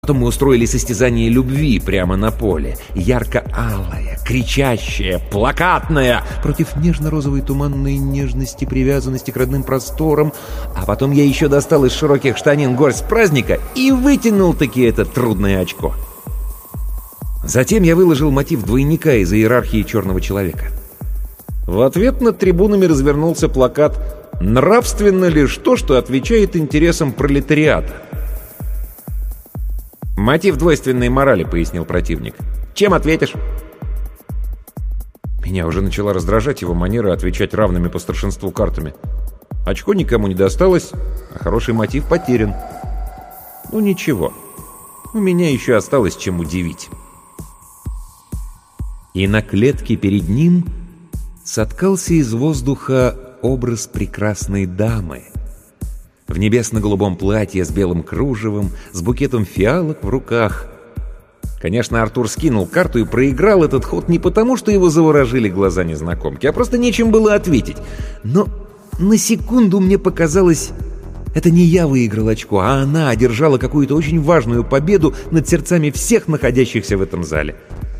Потом мы устроили состязание любви прямо на поле. Ярко-алая, кричащая, плакатная, против нежно-розовой туманной нежности, привязанности к родным просторам. А потом я еще достал из широких штанин горсть праздника и вытянул-таки это трудное очко. Затем я выложил мотив двойника из иерархии черного человека. В ответ над трибунами развернулся плакат «Нравственно лишь то, что отвечает интересам пролетариата». «Мотив двойственной морали», — пояснил противник. «Чем ответишь?» Меня уже начала раздражать его манера отвечать равными по старшинству картами. Очко никому не досталось, а хороший мотив потерян. Ну ничего, у меня еще осталось чем удивить. И на клетке перед ним соткался из воздуха образ прекрасной дамы. В небесно-голубом платье с белым кружевом, с букетом фиалок в руках. Конечно, Артур скинул карту и проиграл этот ход не потому, что его заворожили глаза незнакомки, а просто нечем было ответить. Но на секунду мне показалось, это не я выиграл очко, а она одержала какую-то очень важную победу над сердцами всех находящихся в этом зале.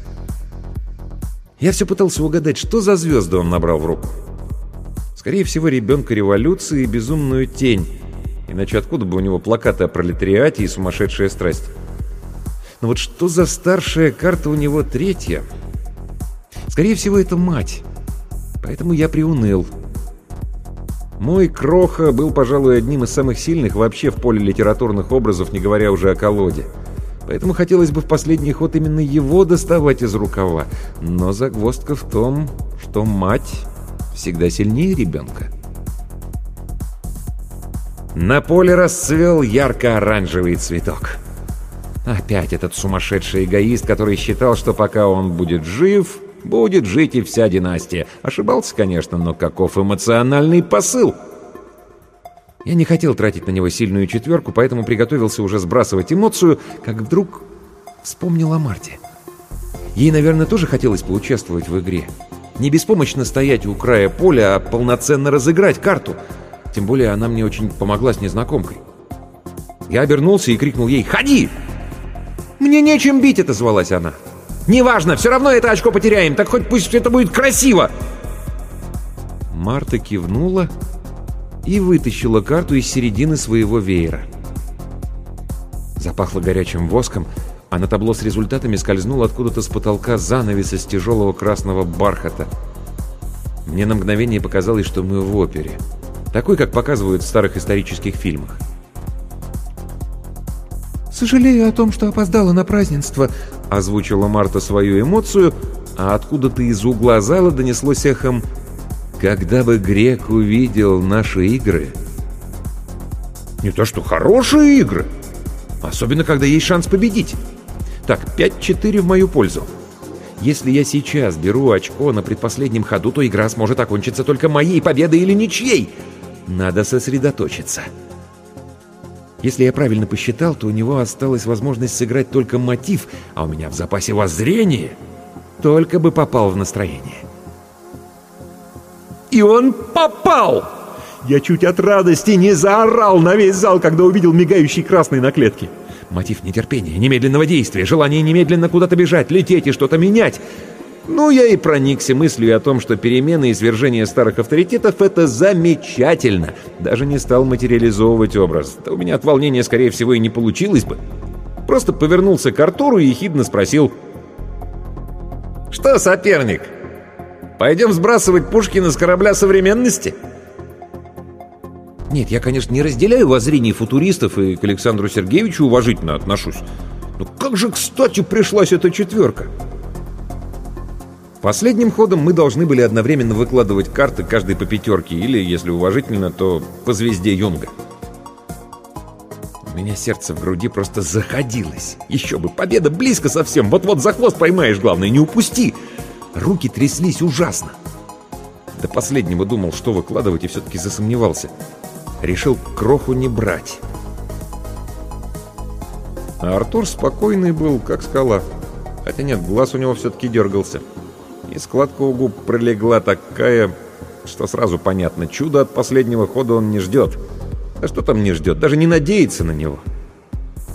Я все пытался угадать, что за звезды он набрал в руку. Скорее всего, ребенка революции и безумную тень. Иначе откуда бы у него плакаты о пролетариате и сумасшедшая страсть? Но вот что за старшая карта у него третья? Скорее всего, это мать. Поэтому я приуныл. Мой Кроха был, пожалуй, одним из самых сильных вообще в поле литературных образов, не говоря уже о колоде. Поэтому хотелось бы в последний ход именно его доставать из рукава. Но загвоздка в том, что мать всегда сильнее ребенка. На поле расцвел ярко-оранжевый цветок. Опять этот сумасшедший эгоист, который считал, что пока он будет жив, будет жить и вся династия. Ошибался, конечно, но каков эмоциональный посыл! Я не хотел тратить на него сильную четверку, поэтому приготовился уже сбрасывать эмоцию, как вдруг вспомнил о Марте. Ей, наверное, тоже хотелось поучаствовать в игре. Не беспомощно стоять у края поля, а полноценно разыграть карту. Тем более она мне очень помогла с незнакомкой. Я обернулся и крикнул ей «Ходи!» «Мне нечем бить!» — отозвалась она. «Неважно, все равно это очко потеряем, так хоть пусть это будет красиво!» Марта кивнула и вытащила карту из середины своего веера. Запахло горячим воском, а на табло с результатами скользнул откуда-то с потолка занавес из тяжелого красного бархата. Мне на мгновение показалось, что мы в опере. Такой, как показывают в старых исторических фильмах. «Сожалею о том, что опоздала на празднество», — озвучила Марта свою эмоцию, а откуда-то из угла зала донеслось эхом: «Когда бы грек увидел наши игры...» Не то что хорошие игры, особенно когда есть шанс победить. Так, 5-4 в мою пользу. Если я сейчас беру очко на предпоследнем ходу, то игра сможет окончиться только моей победой или ничьей. Надо сосредоточиться. Если я правильно посчитал, то у него осталась возможность сыграть только мотив, а у меня в запасе воззрение. Только бы попал в настроение. И он попал! Я чуть от радости не заорал на весь зал, когда увидел мигающий красный на клетке. Мотив нетерпения, немедленного действия, желание немедленно куда-то бежать, лететь и что-то менять. Ну, я и проникся мыслью о том, что перемены и свержение старых авторитетов — это замечательно. Даже не стал материализовывать образ. Да у меня от волнения, скорее всего, и не получилось бы. Просто повернулся к Артуру и ехидно спросил: «Что, соперник, пойдем сбрасывать Пушкина с корабля современности?» Нет, я, конечно, не разделяю воззрений футуристов и к Александру Сергеевичу уважительно отношусь. Но как же, кстати, пришлась эта четверка? Последним ходом мы должны были одновременно выкладывать карты, каждый по пятерке, или, если уважительно, то по звезде Юнга. У меня сердце в груди просто заходилось. Еще бы, победа близко совсем, вот-вот за хвост поймаешь, главное, не упусти. Руки тряслись ужасно. До последнего думал, что выкладывать, и все-таки засомневался. Решил Кроху не брать. А Артур спокойный был, как скала. Хотя нет, глаз у него все-таки дергался. И складка у губ пролегла такая, что сразу понятно, чудо от последнего хода он не ждет. Да что там не ждет, даже не надеется на него.